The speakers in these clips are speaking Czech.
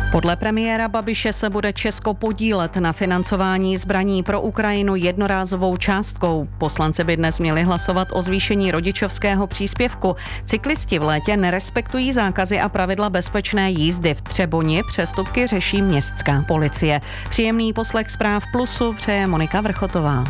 Podle premiéra Babiše se bude Česko podílet na financování zbraní pro Ukrajinu jednorázovou částkou. Poslanci by dnes měli hlasovat o zvýšení rodičovského příspěvku. Cyklisti v létě nerespektují zákazy a pravidla bezpečné jízdy. V Třeboni přestupky řeší městská policie. Příjemný poslech zpráv Plusu přeje Monika Vrchotová.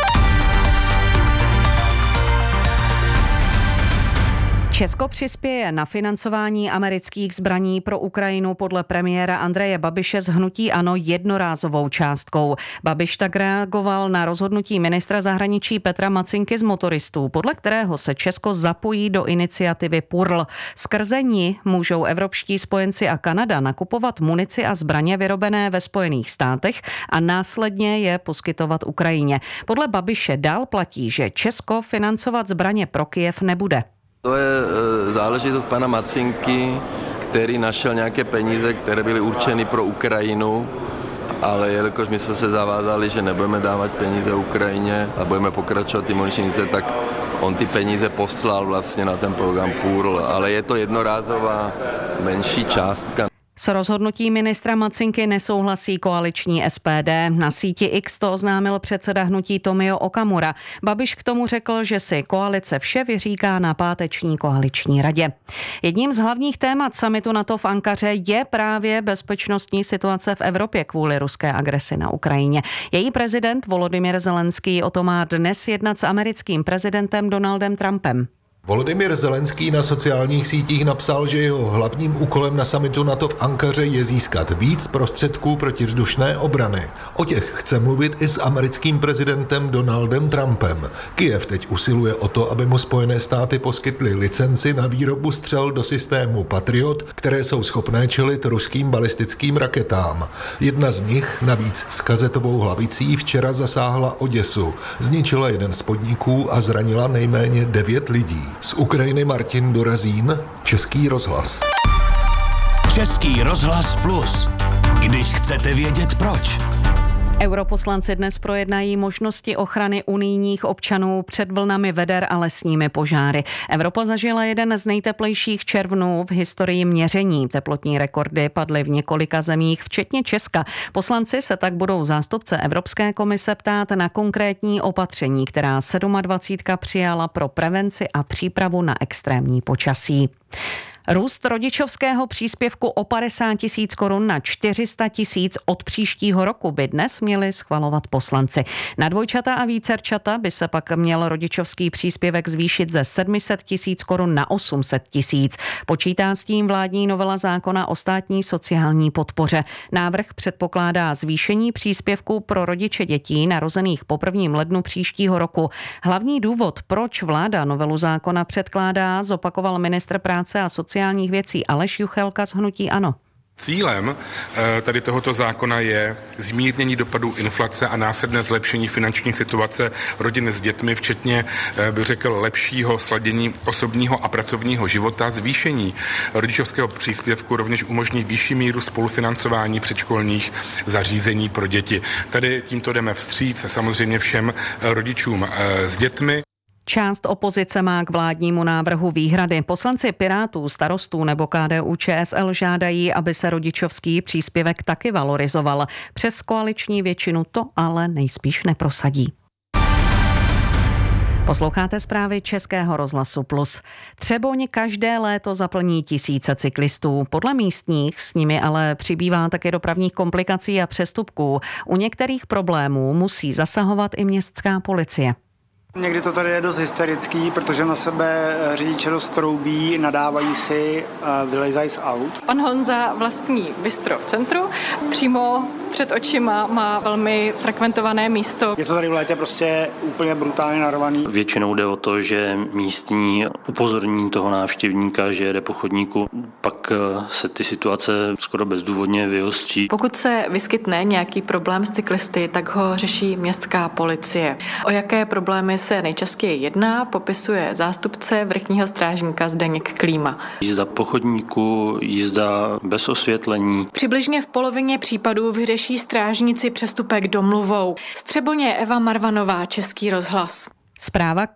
Česko přispěje na financování amerických zbraní pro Ukrajinu podle premiéra Andreje Babiše z hnutí ANO jednorázovou částkou. Babiš tak reagoval na rozhodnutí ministra zahraničí Petra Macinky z motoristů, podle kterého se Česko zapojí do iniciativy PURL. Skrze ní můžou evropští spojenci a Kanada nakupovat munici a zbraně vyrobené ve Spojených státech a následně je poskytovat Ukrajině. Podle Babiše dál platí, že Česko financovat zbraně pro Kyjev nebude. To je záležitost pana Macinky, který našel nějaké peníze, které byly určeny pro Ukrajinu, ale jelikož my jsme se zavázali, že nebudeme dávat peníze Ukrajině a budeme pokračovat ty muničnice, tak on ty peníze poslal vlastně na ten program PURL, ale je to jednorázová menší částka. S rozhodnutím ministra Macinky nesouhlasí koaliční SPD. Na síti X to oznámil předseda hnutí Tomio Okamura. Babiš k tomu řekl, že si koalice vše vyříká na páteční koaliční radě. Jedním z hlavních témat summitu NATO v Ankaře je právě bezpečnostní situace v Evropě kvůli ruské agresi na Ukrajině. Její prezident Volodymyr Zelenský o to má dnes jednat s americkým prezidentem Donaldem Trumpem. Volodymyr Zelenský na sociálních sítích napsal, že jeho hlavním úkolem na summitu NATO v Ankaře je získat víc prostředků protivzdušné obrany. O těch chce mluvit i s americkým prezidentem Donaldem Trumpem. Kyjev teď usiluje o to, aby mu Spojené státy poskytly licenci na výrobu střel do systému Patriot, které jsou schopné čelit ruským balistickým raketám. Jedna z nich, navíc s kazetovou hlavicí, včera zasáhla Oděsu. Zničila jeden z podniků a zranila nejméně 9 lidí. Z Ukrajiny Martin Dorazín, Český rozhlas. Český rozhlas Plus. Když chcete vědět proč. Europoslanci dnes projednají možnosti ochrany unijních občanů před vlnami veder a lesními požáry. Evropa zažila jeden z nejteplejších červnů v historii měření. Teplotní rekordy padly v několika zemích, včetně Česka. Poslanci se tak budou zástupce Evropské komise ptát na konkrétní opatření, která 27. přijala pro prevenci a přípravu na extrémní počasí. Růst rodičovského příspěvku o 50 000 korun na 400 000 od příštího roku by dnes měli schvalovat poslanci. Na dvojčata a vícerčata by se pak měl rodičovský příspěvek zvýšit ze 700 000 korun na 800 000. Počítá s tím vládní novela zákona o státní sociální podpoře. Návrh předpokládá zvýšení příspěvku pro rodiče dětí narozených po 1. lednu příštího roku. Hlavní důvod, proč vláda novelu zákona předkládá, zopakoval ministr práce a sociálních věcí Aleš Juchelka z hnutí ANO. Cílem tady tohoto zákona je zmírnění dopadů inflace a následné zlepšení finanční situace rodin s dětmi, včetně, bych řekl, lepšího sladění osobního a pracovního života. Zvýšení rodičovského příspěvku rovněž umožní vyšší míru spolufinancování předškolních zařízení pro děti. Tady tímto jdeme vstříc samozřejmě všem rodičům s dětmi. Část opozice má k vládnímu návrhu výhrady. Poslanci Pirátů, Starostů nebo KDU-ČSL žádají, aby se rodičovský příspěvek taky valorizoval. Přes koaliční většinu to ale nejspíš neprosadí. Posloucháte zprávy Českého rozhlasu Plus. Třeboň každé léto zaplní tisíce cyklistů. Podle místních s nimi ale přibývá také dopravních komplikací a přestupků. U některých problémů musí zasahovat i městská policie. Někdy to tady je dost hysterický, protože na sebe řidiče dost troubí, nadávají si, vylejzají z aut. Pan Honza vlastní bistro v centru, přímo před očima má velmi frekventované místo. Je to tady v létě prostě úplně brutálně narvaný. Většinou jde o to, že místní upozorní toho návštěvníka, že jede po chodníku, pak se ty situace skoro bezdůvodně vyostří. Pokud se vyskytne nějaký problém s cyklisty, tak ho řeší městská policie. O jaké problémy se nejčastěji jedná, popisuje zástupce vrchního strážníka Zdeněk Klíma. Jízda po chodníku, jízda bez osvětlení. Přibližně v polovině případů vyřeší strážníci přestupek domluvou. Z Třeboně Eva Marvanová, Český rozhlas. Zpráva